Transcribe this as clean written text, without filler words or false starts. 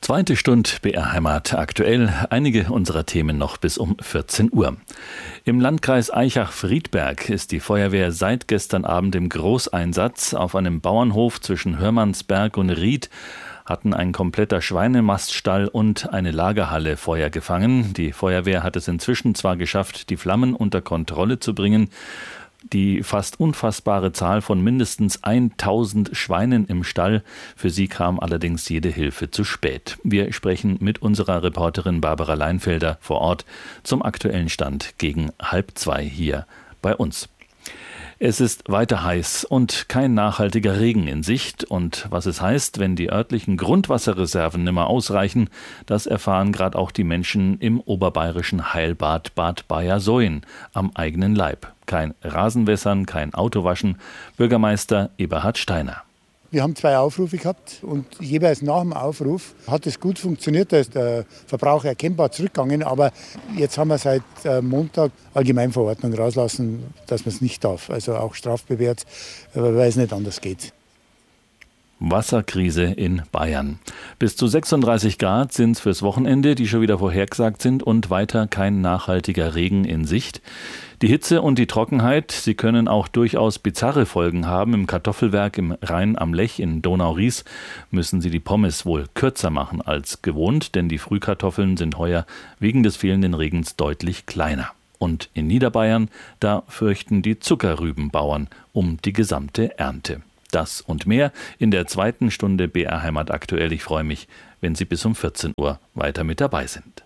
Zweite Stunde BR Heimat aktuell. Einige unserer Themen noch bis um 14 Uhr. Im Landkreis Aichach-Friedberg ist die Feuerwehr seit gestern Abend im Großeinsatz. Auf einem Bauernhof zwischen Hörmannsberg und Ried hatten ein kompletter Schweinemaststall und eine Lagerhalle Feuer gefangen. Die Feuerwehr hat es inzwischen zwar geschafft, die Flammen unter Kontrolle zu bringen. Die fast unfassbare Zahl von mindestens 1000 Schweinen im Stall. Für sie kam allerdings jede Hilfe zu spät. Wir sprechen mit unserer Reporterin Barbara Leinfelder vor Ort zum aktuellen Stand gegen 1:30 hier bei uns. Es ist weiter heiß und kein nachhaltiger Regen in Sicht. Und was es heißt, wenn die örtlichen Grundwasserreserven nimmer ausreichen, das erfahren gerade auch die Menschen im oberbayerischen Heilbad Bad Bayersoien am eigenen Leib. Kein Rasenwässern, kein Autowaschen. Bürgermeister Eberhard Steiner. Wir haben 2 Aufrufe gehabt und jeweils nach dem Aufruf hat es gut funktioniert. Da ist der Verbrauch erkennbar zurückgegangen. Aber jetzt haben wir seit Montag Allgemeinverordnung rauslassen, dass man es nicht darf. Also auch strafbewehrt, weil es nicht anders geht. Wasserkrise in Bayern. Bis zu 36 Grad sind es fürs Wochenende, die schon wieder vorhergesagt sind, und weiter kein nachhaltiger Regen in Sicht. Die Hitze und die Trockenheit, sie können auch durchaus bizarre Folgen haben. Im Kartoffelwerk im Rhein am Lech in Donau-Ries müssen sie die Pommes wohl kürzer machen als gewohnt, denn die Frühkartoffeln sind heuer wegen des fehlenden Regens deutlich kleiner. Und in Niederbayern, da fürchten die Zuckerrübenbauern um die gesamte Ernte. Das und mehr in der zweiten Stunde BR Heimat aktuell. Ich freue mich, wenn Sie bis um 14 Uhr weiter mit dabei sind.